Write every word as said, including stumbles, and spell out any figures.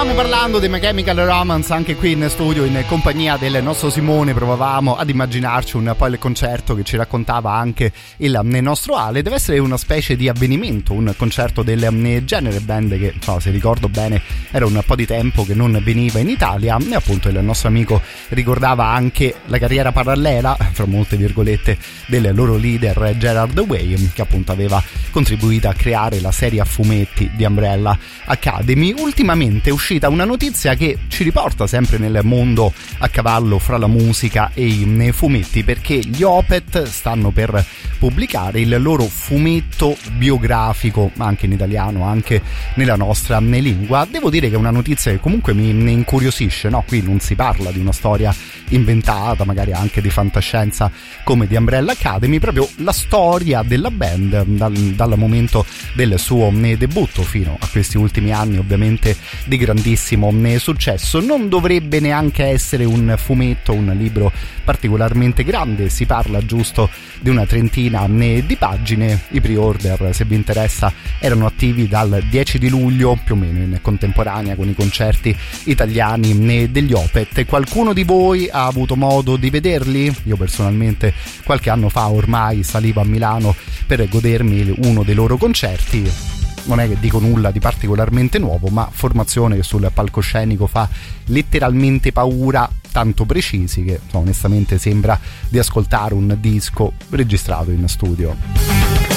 Stavamo parlando dei My Chemical Romance anche qui in studio in compagnia del nostro Simone. Provavamo ad immaginarci un po' il concerto che ci raccontava anche il nostro Ale. Deve essere una specie di avvenimento, un concerto del genere, band che so, se ricordo bene era un po' di tempo che non veniva in Italia, e appunto il nostro amico ricordava anche la carriera parallela, fra molte virgolette, del loro leader Gerard Way, che appunto aveva contribuito a creare la serie a fumetti di Umbrella Academy. Ultimamente è uscita una notizia che ci riporta sempre nel mondo a cavallo fra la musica e i fumetti, perché gli Opeth stanno per pubblicare il loro fumetto biografico, anche in italiano, anche nella nostra lingua. Devo dire che è una notizia che comunque mi incuriosisce, no? Qui non si parla di una storia inventata, magari anche di fantascienza come di Umbrella Academy, proprio la storia della band dal, dal momento del suo debutto fino a questi ultimi anni, ovviamente di grandissimo successo. Non dovrebbe neanche essere un fumetto, un libro particolarmente grande, si parla giusto di una trentina di pagine. I pre-order, se vi interessa, erano attivi dal dieci di luglio, più o meno in contemporanea con i concerti italiani degli Opeth. Qualcuno di voi ha avuto modo di vederli? Io personalmente qualche anno fa ormai salivo a Milano per godermi uno dei loro concerti. Non è che dico nulla di particolarmente nuovo, ma formazione che sul palcoscenico fa letteralmente paura, tanto precisi che onestamente sembra di ascoltare un disco registrato in studio.